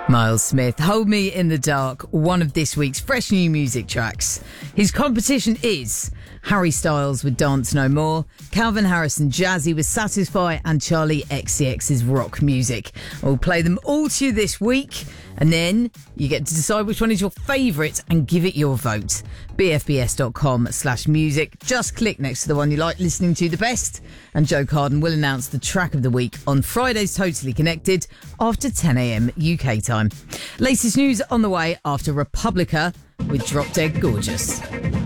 Miles Smith, Hold Me in the Dark, one of this week's fresh new music tracks. His competition is Harry Styles with Dance No More, Calvin Harris and Jazzy with Satisfy, and Charlie XCX's Rock Music. I'll play them all to you this week, and then you get to decide which one is your favourite and give it your vote. bfbs.com/music. Just click next to the one you like listening to the best, and Joe Carden will announce the track of the week on Friday's Totally Connected after 10 a.m. UK time. Latest news on the way after Republica with Drop Dead Gorgeous.